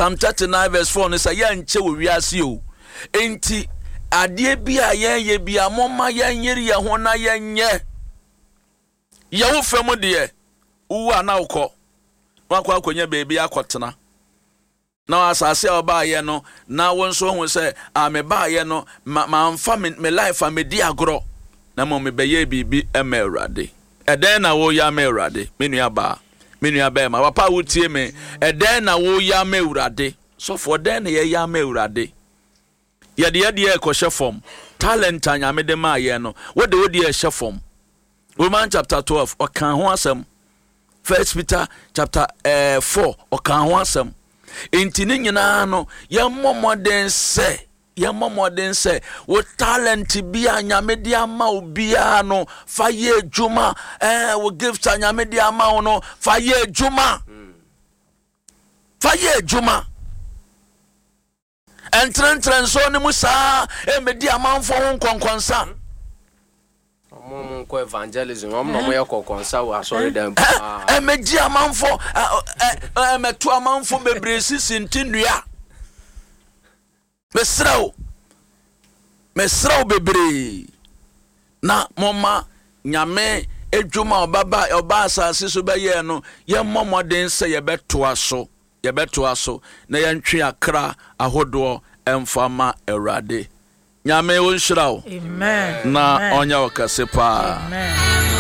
Psalm 39 verse 4 ne say yanche wo wiase o enti ade bia ye bia momma yanyeri ye ho na yenye ye wo fam de wo ana ukọ wakwa akonya beebi akotena na asase oba ye no na wonso hu say me ba ye no ma mfa me life me di agro na mo me beye bibi ema Awurade eden na wo ya ma Awurade menua ba ma papa wotie me eden na wo ya ma Awurade so for den ye ya ma Awurade ye de ekoshe form talent anyame de ma ye no wo de e she form Romans chapter 12 okan ho asem 1 Peter chapter 4 okan ho asem enti ne nyina no ye momoden se wo talent bia nyame de ama obia no fa ye adwuma wo gift nyame de ama no fa ye adwuma entren so ne musa medi amanfo ho konkonsa ko evangelism mo ye kokonsa wa sorry dem medi amanfo meto amanfo bebre sisintinua mesrao bebre na moma nyame edwuma oba asase so beye no ye momoden se ye betoa so na ye ntwe akra ahodo emfama Awurade nyame wonhyira wo amen na onya wakasepa amen.